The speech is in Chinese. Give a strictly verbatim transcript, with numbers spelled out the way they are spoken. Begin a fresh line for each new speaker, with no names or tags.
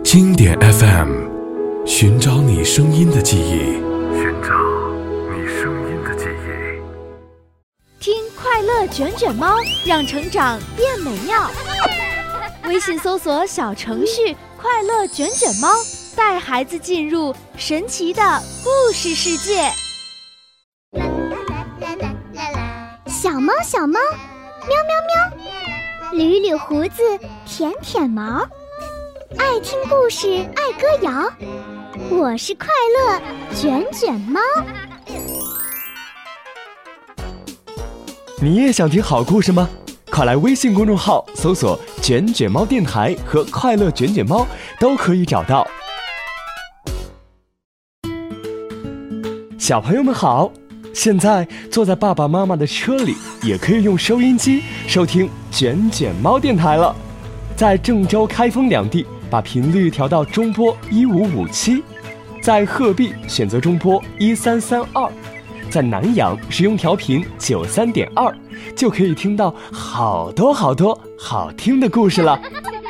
经典 F M， 寻找你声音的记忆，
寻找你声音的记忆。
听快乐卷卷猫，让成长变美妙。微信搜索小程序快乐卷卷猫，带孩子进入神奇的故事世界。
小猫小猫，喵喵喵，捋捋胡子，舔舔毛，爱听故事，爱歌谣。我是快乐卷卷猫。
你也想听好故事吗？快来微信公众号搜索卷卷猫电台和快乐卷卷猫，都可以找到。小朋友们好，现在坐在爸爸妈妈的车里，也可以用收音机收听卷卷猫电台了。在郑州、开封两地把频率调到中波一五五七，在鹤壁选择中波一三三二，在南阳使用调频九三点二，就可以听到好多好多好听的故事了。